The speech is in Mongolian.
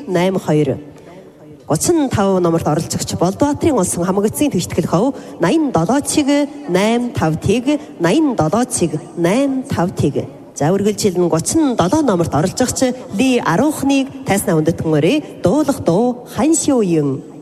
82. 35 номерт оролцогч Болдбаатарын улсын хамгаалцын тэгштгэл хов 87-855-ийг 87-855-ийг. За үргэлжилэн 37 номерт оролцогч Ли Арухныг тайснаа үндэтгэнгээрээ дуулах дуу Ханшиуйн.